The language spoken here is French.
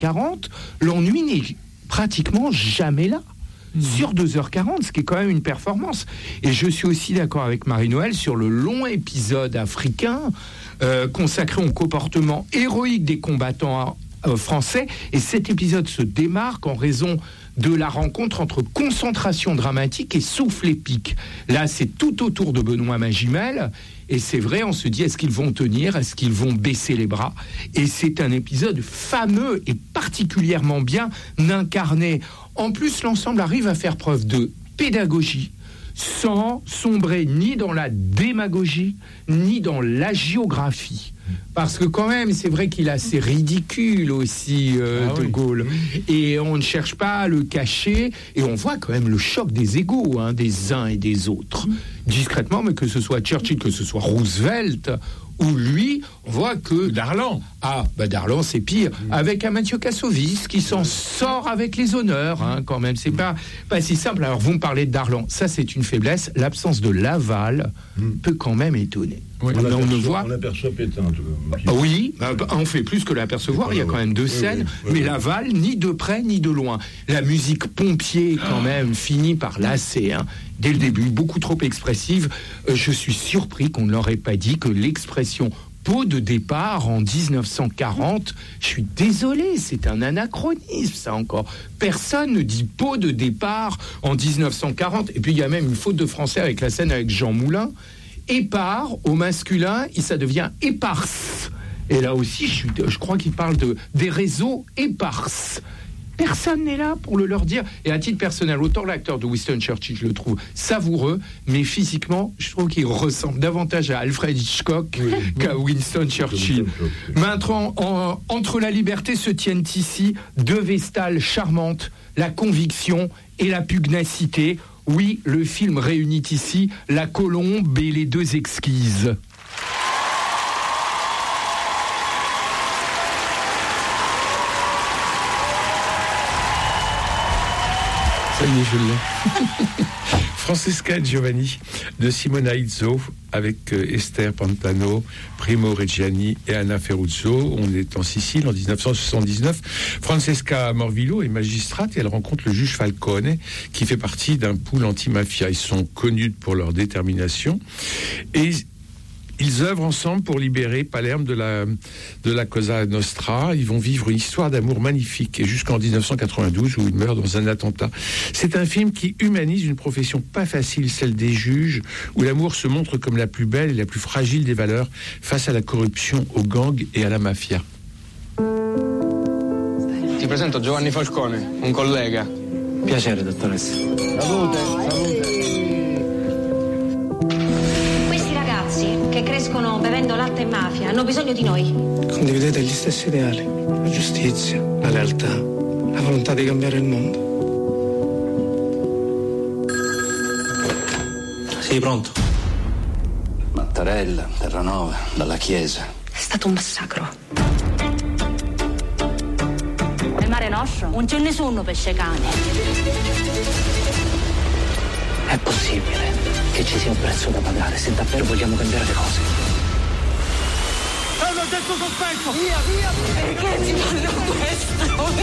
40, l'ennui n'est pratiquement jamais là. Sur 2h40, ce qui est quand même une performance. Et je suis aussi d'accord avec Marie-Noëlle sur le long épisode africain consacré au comportement héroïque des combattants français. Et cet épisode se démarque en raison de la rencontre entre concentration dramatique et souffle épique. Là, c'est tout autour de Benoît Magimel. Et c'est vrai, on se dit, est-ce qu'ils vont tenir? Est-ce qu'ils vont baisser les bras? Et c'est un épisode fameux et particulièrement bien incarné. En plus, l'ensemble arrive à faire preuve de pédagogie, sans sombrer ni dans la démagogie, ni dans la géographie. Parce que quand même, c'est vrai qu'il est assez ridicule aussi, De Gaulle. Et on ne cherche pas à le cacher. Et on voit quand même le choc des égos, des uns et des autres. Discrètement, mais que ce soit Churchill, que ce soit Roosevelt, ou lui, on voit que... Darlan. Darlan, c'est pire. Avec un Mathieu Kassovitz qui s'en sort avec les honneurs, quand même. C'est pas si simple. Alors, vous me parlez de Darlan. Ça, c'est une faiblesse. L'absence de Laval peut quand même étonner. Oui. On l'aperçoit Pétain, en tout cas. Oui, on fait plus que l'apercevoir. Il y a quand même deux scènes. Mais Laval, ni de près, ni de loin. La musique pompier, quand même, finit par lasser. Dès le début, beaucoup trop expressive. Je suis surpris qu'on ne leur ait pas dit que l'expression pot de départ en 1940, je suis désolé, c'est un anachronisme, ça encore. Personne ne dit pot de départ en 1940. Et puis il y a même une faute de français avec la scène avec Jean Moulin. Épars, au masculin, ça devient éparse. Et là aussi, je crois qu'il parle des réseaux éparses. Personne n'est là pour le leur dire. Et à titre personnel, autant l'acteur de Winston Churchill, je le trouve savoureux, mais physiquement, je trouve qu'il ressemble davantage à Alfred Hitchcock qu'à Winston Churchill. Maintenant, entre la liberté se tiennent ici deux vestales charmantes, la conviction et la pugnacité. Oui, le film réunit ici la colombe et les deux exquises. Ça y est, je l'ai. Francesca et Giovanni de Simona Izzo avec Esther Pantano, Primo Reggiani et Anna Ferruzzo. On est en Sicile en 1979. Francesca Morvillo est magistrate et elle rencontre le juge Falcone qui fait partie d'un pool anti-mafia. Ils sont connus pour leur détermination et ils œuvrent ensemble pour libérer Palerme de la Cosa Nostra. Ils vont vivre une histoire d'amour magnifique et jusqu'en 1992 où ils meurent dans un attentat. C'est un film qui humanise une profession pas facile, celle des juges, où l'amour se montre comme la plus belle et la plus fragile des valeurs face à la corruption, aux gangs et à la mafia. Ti presento Giovanni Falcone, un collega. Piacere, dottoressa. Salute. Che crescono bevendo latte e mafia hanno bisogno di noi. Condividete gli stessi ideali, la giustizia, la lealtà, la volontà di cambiare il mondo. Sei pronto? Mattarella, Terranova, dalla Chiesa. È stato un massacro. Nel Mare Nostro non c'è nessuno pesce cane. È possibile che ci sia un prezzo da pagare se davvero vogliamo cambiare le cose. È un oggetto sospetto! Via! Perché ci fanno questo?